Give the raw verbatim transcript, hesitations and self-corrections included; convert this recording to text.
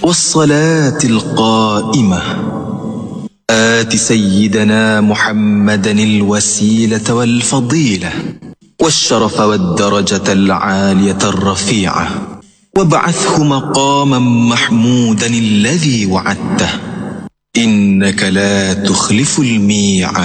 والصلاة القائمة آت سيدنا محمدا الوسيلة والفضيلة والشرف والدرجة العالية الرفيعة، وابعثه مقاما محمودا الذي وعدته، إنك لا تخلف الميعاد.